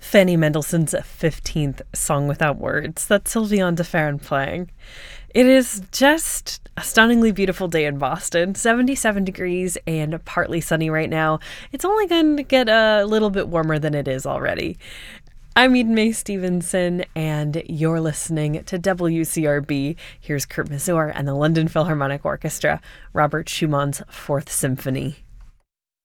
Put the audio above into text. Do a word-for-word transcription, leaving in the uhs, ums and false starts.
Fanny Mendelssohn's fifteenth Song Without Words. That's Sylviane de Ferran playing. It is just a stunningly beautiful day in Boston. seventy-seven degrees and partly sunny right now. It's only going to get a little bit warmer than it is already. I'm Eden Mae Stevenson, and you're listening to W C R B. Here's Kurt Masur and the London Philharmonic Orchestra, Robert Schumann's Fourth Symphony.